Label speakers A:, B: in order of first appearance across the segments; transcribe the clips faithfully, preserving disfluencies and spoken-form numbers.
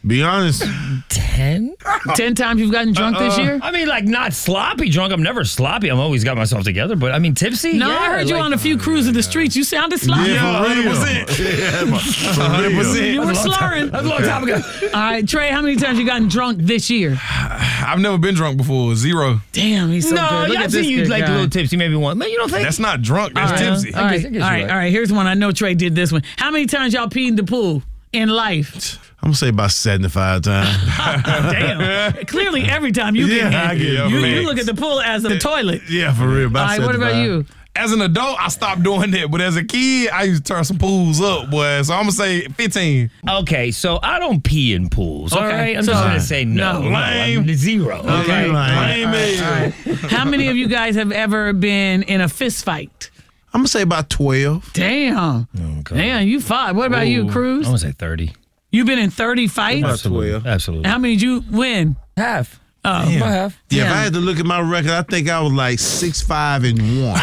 A: Be honest.
B: Ten?
C: Ten times you've gotten drunk
B: uh,
C: this year?
B: I mean, like, not sloppy drunk. I'm never sloppy. I'm always got myself together. But, I mean, tipsy?
C: No,
B: yeah,
C: I heard you
B: like,
C: on a few cruises the streets. You sounded sloppy.
A: Yeah,
D: one hundred percent.
A: Yeah,
D: one hundred percent.
C: You were slurring.
B: That was a long time ago.
C: All right, Trey, how many times you gotten drunk this year?
D: I've never been drunk before. Zero.
C: Damn, he's so
B: no,
C: good. Look
B: yeah,
C: at
B: I've
C: this
B: seen you
C: good
B: like
C: guy.
B: a little tipsy maybe one. Man, you don't think?
D: That's not drunk. That's
C: All right,
D: tipsy.
C: All right,
B: guess- I guess
C: all
B: you're
C: right,
B: right.
C: all right. Here's one. I know Trey did this one. How many times y'all peed in the pool in life?
A: I'm gonna say about seventy-five times.
C: Damn. Clearly, every time you
A: Yeah,
C: get
A: I
C: in,
A: get
C: you,
A: it.
C: you look at the pool as a toilet.
A: Yeah, for real. About
C: All right, what about
A: seventy-five.
C: you?
D: As an adult, I stopped doing that. But as a kid, I used to turn some pools up, boy. So I'm going to say fifteen.
B: Okay, so I don't pee in pools, all
C: Okay,
B: right? I'm
C: so-
B: just going to say no.
C: No.
B: no I'm zero. Okay.
A: Lame.
D: Lame.
C: How many of you guys have ever been in a fist fight?
A: I'm gonna say about twelve.
C: Damn.
B: Okay.
C: Damn, you fought. What about you, Cruz?
B: I'm going to say thirty.
C: You've been in thirty fights?
B: Absolutely.
A: twelve.
B: Absolutely.
C: How many did you win?
B: Half.
C: Oh,
B: About half.
A: Yeah, if
C: Yeah.
A: I had to look at my record, I think I was like six five and one.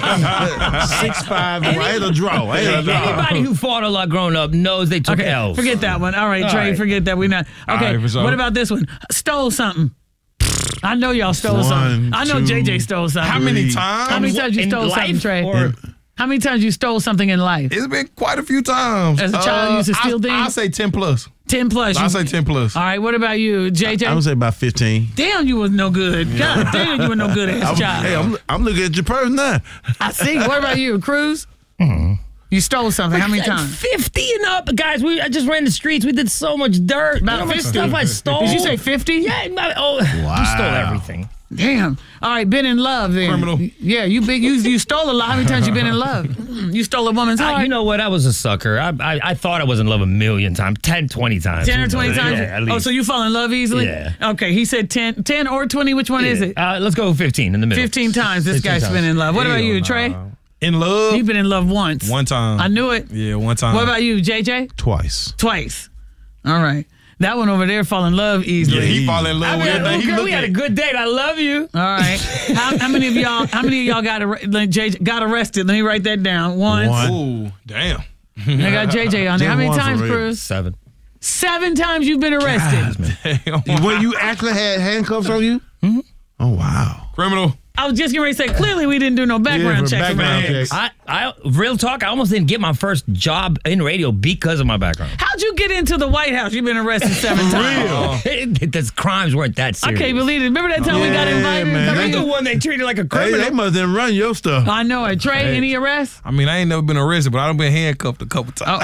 A: six five and one. I had a draw. I had a draw.
B: Anybody who fought a lot growing up knows they took
C: Okay,
B: L's.
C: forget that one. All right,
B: All
C: Trey,
B: right.
C: forget that. We not okay.
D: right, for sure.
C: What about this one? Stole something. I know y'all stole
A: One,
C: something. I know
A: two,
C: J J stole something.
D: How many
A: Three.
D: times?
C: How many times you
B: In
C: stole something,
B: life
C: Trey?
B: or-
C: How many times you stole something in life?
D: It's been quite a few times.
C: As a child, you used to steal
D: I,
C: things?
D: I say ten plus.
C: Ten plus.
D: I
C: You-
D: say ten plus.
C: All right. What about you, J J?
A: I'm gonna say about fifteen.
C: Damn, you was no good. God damn, you were no good as a
A: I'm,
C: child.
A: hey, I'm, I'm looking at your person now.
C: I see. What about you, Cruz? You stole something. How many
B: Like
C: times?
B: fifty and up, guys. We I just ran the streets. We did so much dirt.
C: About
B: you know how much
C: fifty.
B: stuff I stole.
C: Did you say fifty?
B: Yeah. my- Oh, you stole everything.
C: Damn. All right, been in love then.
D: Criminal.
C: Yeah, you big. You you stole a lot. How many times you been in love? Mm, You stole a woman's
B: I,
C: heart.
B: you know what? I was a sucker. I, I I thought I was in love a million times. ten, twenty times.
C: ten or twenty times.
B: Yeah, at
C: Oh,
B: least.
C: so you fall in love easily?
B: Yeah.
C: Okay, he said ten, ten or twenty. Which one is
B: Yeah.
C: it?
B: Uh, let's go fifteen in the middle.
C: Fifteen times. This
B: fifteen
C: guy's
B: times.
C: been in love. What about
D: Hell
C: you,
D: nah.
C: Trey?
D: In love?
C: You've been in love once.
D: One time.
C: I knew it.
D: Yeah, one time.
C: What about you, J J?
A: Twice.
C: Twice. All right. That one over there fall in love easily.
D: Yeah, he fall in love
B: I
D: with
B: mean,
D: everything.
B: oh,
D: He
B: girl,
D: look
B: we had
D: at
B: a good date. I love you.
C: All right. How, how many of y'all? How many of y'all got ar- like, J J got arrested? Let me write that down. Once.
A: One.
D: Ooh, damn.
C: I got J J on there. How many
A: One for
C: times,
A: real.
C: Cruz?
B: Seven.
C: Seven times you've been arrested.
A: When you actually had handcuffs on you? Mm-hmm. Oh wow.
D: Criminal.
C: I was just getting ready to say, clearly we didn't do no background
A: for
C: checks.
A: background
C: around here.
A: checks.
B: I, I, real talk, I almost didn't get my first job in radio because of my background.
C: How'd you get into the White House? You've been arrested seven times.
B: Those crimes weren't that
C: I
B: serious.
C: can't believe it. Remember that time we got
A: Yeah,
C: invited?
A: man.
C: to come
B: I'm
C: in?
B: the one they treated like a
A: Hey,
B: criminal.
A: they must have run your stuff.
C: I know it. Trey, any arrests?
D: I mean, I ain't never been arrested, but I've been handcuffed a couple times.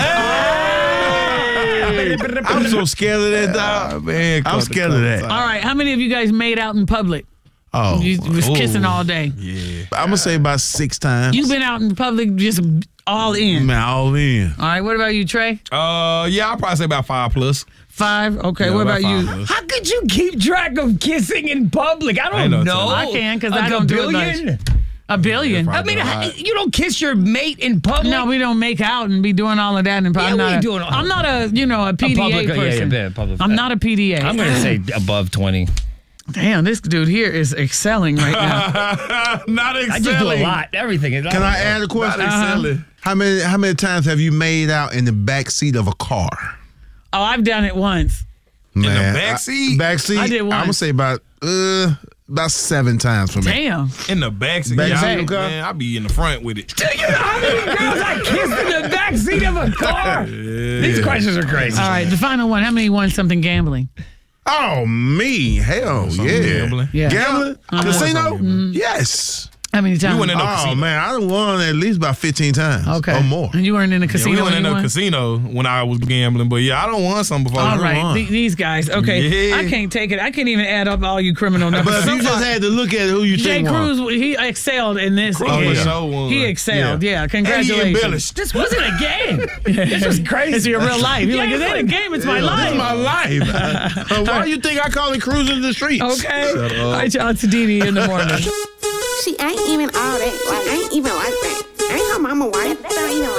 A: I'm so scared of that dog.
D: I've been handcuffed
A: I'm
D: a
A: scared of
D: couple
A: that.
D: times.
C: All right. How many of you guys made out in public?
A: Oh,
C: You was kissing all day.
D: Yeah.
A: I'm gonna say about six times.
C: You've been out in public just all in.
A: Man, all in.
C: All right. What about you, Trey?
D: Uh, yeah, I'll probably say about five plus.
C: Five. Okay.
D: Yeah,
C: what about
D: five
C: you?
D: plus.
B: How could you keep track of kissing in public? I
D: ain't
B: don't
D: no
B: know.
D: telling.
C: I can, 'cause
B: Like
C: I
B: a
C: don't do it
B: billion?
C: much. A billion.
B: I mean,
D: Right.
B: how- you don't kiss your mate in public.
C: No, we don't make out and be doing all of that in public.
B: Yeah,
C: I'm
B: we
C: not a,
B: doing all-
C: I'm not a, you know, a P D A
B: public- yeah, yeah,
C: person.
B: yeah, public-
C: I'm not a P D A.
B: I'm going to say above twenty.
C: Damn, this dude here is excelling right now.
D: Not excelling.
B: I just do a lot. Everything. is-
A: Can I add a question?
D: Not excelling.
A: How many how many times have you made out in the back seat of a car?
C: Oh, I've done it once.
A: Man,
D: the back seat?
A: Back seat.
C: I did
A: I'm gonna
C: once.
A: say about uh about seven times for me.
C: Damn.
D: In the back seat.
A: Back
D: yeah,
A: seat
D: I,
A: of the car?
D: man, I be in the front with it.
B: Do you know how many girls I kissed in the backseat of a car? These questions are crazy.
C: All right, the final one. How many won something gambling?
A: Oh me, hell
D: Something
A: yeah.
D: gambling?
C: Yeah.
A: Gambling?
C: Uh-huh.
A: Casino?
C: Mm.
A: Yes.
C: How many times?
D: We went in the
A: Oh
D: casino.
A: man, I done won at least about fifteen times.
C: Okay.
A: Or more.
C: And you weren't in a
D: Yeah,
C: casino
D: we went
C: when
D: in
C: you
D: a
C: won?
D: casino when I was gambling, but yeah, I don't want something before.
C: All
D: I
C: right,
A: won.
C: th- these guys. Okay,
D: Yeah.
C: I can't take it. I can't even add up all you criminal numbers.
A: But if you
C: So
A: just
C: far,
A: had to look at who you
C: Jay
A: think won.
C: Cruz, he excelled in this.
D: Cruz
C: game.
D: for sure won.
C: He excelled. Yeah,
D: And he
C: congratulations.
D: embellished.
B: This wasn't a game. This was crazy.
C: It's your real life. You're like, it ain't a game. It's my
A: Yeah,
C: life.
A: It's my life. Uh, why do you think I call it cruising the streets?
C: Okay. All right, y'all. It's Didi in the morning.
E: She ain't even all that. Like, I ain't even like that. I ain't her mama wife. That ain't even like